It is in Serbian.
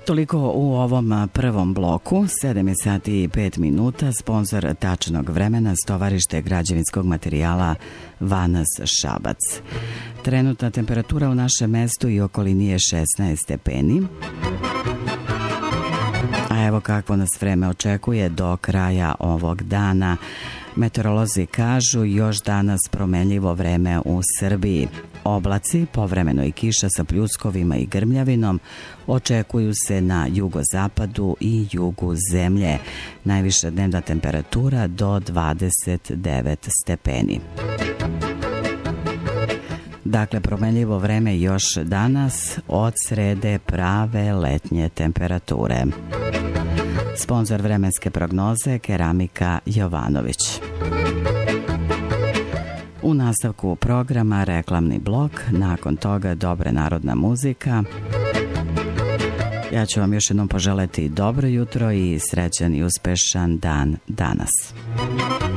Toliko u ovom prvom bloku, 7 sati i 5 minuta, sponzor tačnog vremena, Stovarište građevinskog materijala Vanas Šabac. Trenutna temperatura u našem mestu i okolini je 16 stepeni. A evo kakvo nas vreme očekuje do kraja ovog dana. Meteorolozi kažu još danas promenljivo vreme u Srbiji. Oblaci, povremeno i kiša sa pljuskovima i grmljavinom očekuju se na jugozapadu i jugu zemlje. Najviša dnevna temperatura do 29 stepeni. Dakle, promenljivo vreme još danas, od srede prave letnje temperature. Sponzor vremenske prognoze Keramika Jovanović. U nastavku programa reklamni blok, nakon toga dobra narodna muzika. Ja ću vam još jednom poželeti dobro jutro i srećan i uspešan dan danas.